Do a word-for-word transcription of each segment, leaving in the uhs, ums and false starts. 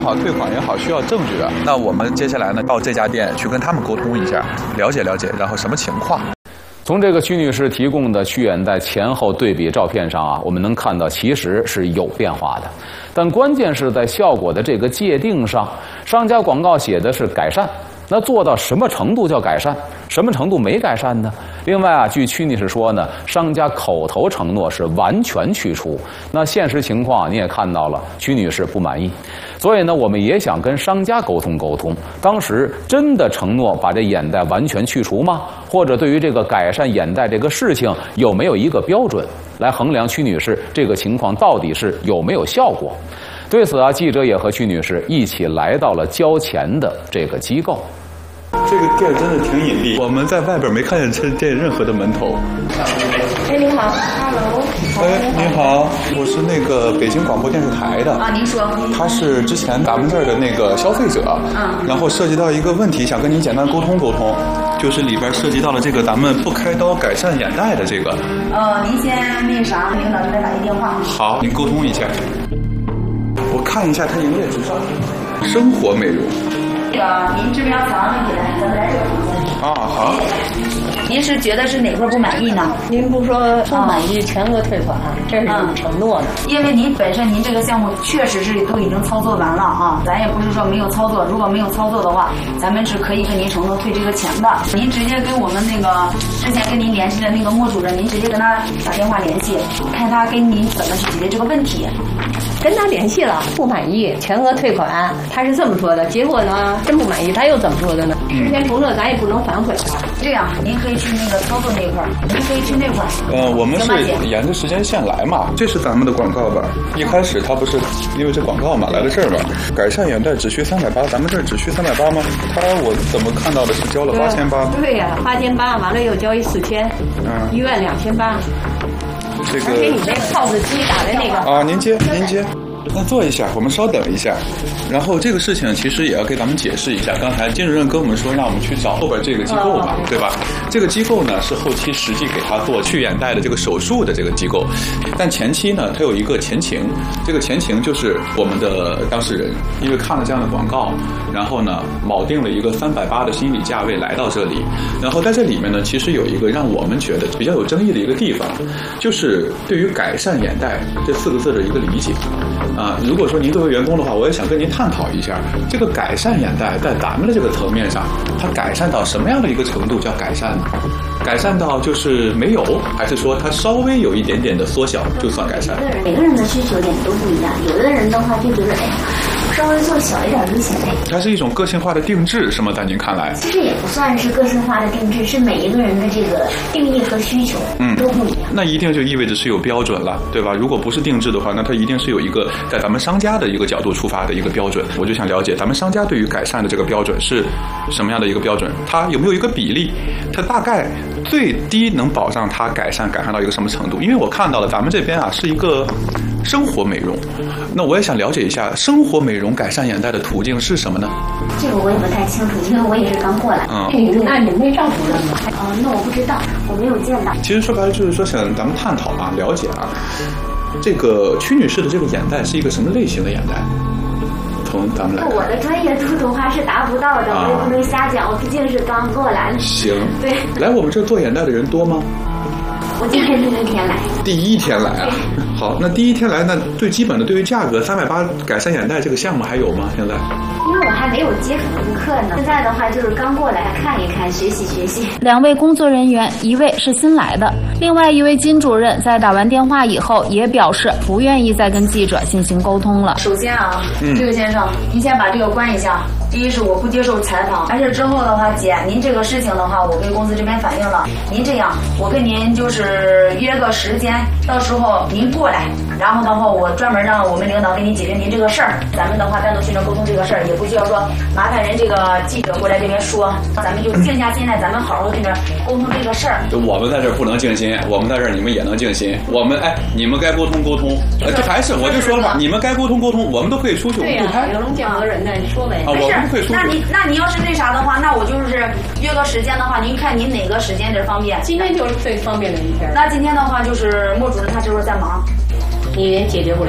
好，退款也好，需要证据的。那我们接下来呢，到这家店去跟他们沟通一下，了解了解，然后什么情况。 从这个曲女士提供的曲眼袋前后对比照片上啊，我们能看到其实是有变化的，但关键是在效果的这个界定上，商家广告写的是改善。那做到什么程度叫改善，什么程度没改善呢？另外啊，据曲女士说呢，商家口头承诺是完全去除，那现实情况你也看到了，曲女士不满意，所以呢，我们也想跟商家沟通沟通，当时真的承诺把这眼袋完全去除吗？或者对于这个改善眼袋这个事情有没有一个标准来衡量曲女士这个情况到底是有没有效果？对此啊，记者也和曲女士一起来到了交钱的这个机构。 这个店真的挺隐蔽，我们在外边没看见这店任何的门头。 哎，你好 ，Hello。 哎，你好，我是那个北京广播电视台的。 啊，您说。 他是之前咱们这儿的那个消费者，嗯，然后涉及到一个问题，想跟您简单沟通沟通，就是里边涉及到了这个咱们不开刀改善眼袋的这个。 呃，您先那啥，领导这边打一电话。 好，您沟通一下。我看一下他营业执照，生活美容。 那个，您这边要采样问题的，咱们来这个房间。 啊，好。 您是觉得是哪块不满意呢？ 您不说不满意全额退款，这是有承诺的。 因为您本身您这个项目确实是都已经操作完了啊，咱也不是说没有操作。如果没有操作的话，咱们是可以跟您承诺退这个钱的。您直接跟我们那个之前跟您联系的那个莫主任，您直接跟他打电话联系，看他跟您怎么去解决这个问题。 跟他联系了，不满意，全额退款，他是这么说的。结果呢，真不满意，他又怎么说的呢？之前承诺咱也不能反悔了。 这样，您可以去那个操作那一块儿，您可以去那块儿。 呃，我们是沿着时间线来嘛，这是咱们的广告吧？一开始他不是因为这广告嘛，来了这儿嘛，改善眼袋只需三百八，咱们这儿只需三百八吗？他我怎么看到的是交了八千八？ 对呀、啊，八千八，完了又交一四千，嗯，一万两千八。 这个。 而且你那 P O S 机打的那个啊，您接，您接。那坐一下，我们稍等一下。然后这个事情其实也要给咱们解释一下。刚才金主任跟我们说，让我们去找后边这个机构嘛，对吧？这个机构呢是后期实际给他做去眼袋的这个手术的这个机构，但前期呢它有一个前情，这个前情就是我们的当事人因为看了这样的广告，然后呢铆定了一个三百八的心理价位来到这里，然后在这里面呢其实有一个让我们觉得比较有争议的一个地方，就是对于改善眼袋这四个字的一个理解。啊，如果说您作为员工的话，我也想跟您探讨一下，这个改善眼袋在咱们的这个层面上，它改善到什么样的一个程度叫改善呢？改善到就是没有，还是说它稍微有一点点的缩小就算改善？ 每个人的需求点都不一样，有的人的话就觉得，哎呀，稍微做小一点就行了。 它是一种个性化的定制，是吗？在您看来？ 其实也不算是个性化的定制，是每一个人的这个定义和需求都不一样。 嗯、那一定就意味着是有标准了，对吧？如果不是定制的话，那它一定是有一个在咱们商家的一个角度出发的一个标准。我就想了解咱们商家对于改善的这个标准是什么样的一个标准？它有没有一个比例？它大概最低能保障它改善改善到一个什么程度？因为我看到了咱们这边啊是一个生活美容，那我也想了解一下生活美容改善眼袋的途径是什么呢？ 这个我也不太清楚，因为我也是刚过来。 嗯， 那你没赵主任吗？ 哦，那我不知道，我没有见到。 其实说白了就是说想咱们探讨啊，了解啊，这个曲女士的这个眼袋是一个什么类型的眼袋？从咱们来看， 我的专业度的话是达不到的，啊、我也不能瞎讲，我毕竟是刚过来。 行， 对， 来我们这做眼袋的人多吗？ 我今天第一天来。 第一天来啊，好，那第一天来，那最基本的对于价格三百八改善眼袋这个项目还有吗？现在？ 因为我还没有接触顾客呢，现在的话就是刚过来看一看，学习学习。 两位工作人员，一位是新来的，另外一位金主任在打完电话以后也表示不愿意再跟记者进行沟通了。 首先啊，嗯、这位先生，您先把这个关一下。第一是我不接受采访，完事之后的话，姐，您这个事情的话，我跟公司这边反映了。您这样，我跟您就是约个时间，到时候您过来，然后的话，我专门让我们领导给您解决您这个事儿。咱们的话单独去那沟通这个事儿，也不需要说麻烦人这个记者过来这边说，咱们就静下心来，咱们好好跟着沟通这个事儿。 我们在这儿不能静心，我们在这儿你们也能静心。我们哎，你们该沟通沟通，呃，这还是我就说了嘛，你们该沟通沟通，我们都可以出去，我们不拍。 有能见过人的，你说呗。 啊，我们会出去。 那你那你要是那啥的话，那我就是约个时间的话，您看您哪个时间点方便？ 今天就是最方便的一天。 那今天的话就是莫主任他这会儿在忙， 你也解决不了。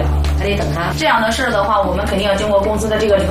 还得等他。 这样的事儿的话，我们肯定要经过公司的这个领